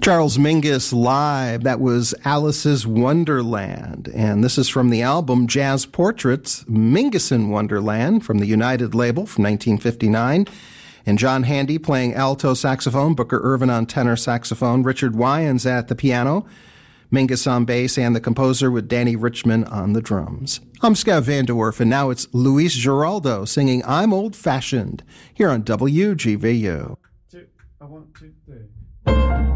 Charles Mingus live. That was Alice's Wonderland. And this is from the album Jazz Portraits, Mingus in Wonderland, from the United label from 1959. And John Handy playing alto saxophone, Booker Ervin on tenor saxophone, Richard Wyans at the piano, Mingus on bass, and the composer with Danny Richmond on the drums. I'm Scott Vanderwerf, and now it's Luis Giraldo singing I'm Old Fashioned here on WGVU. I want to.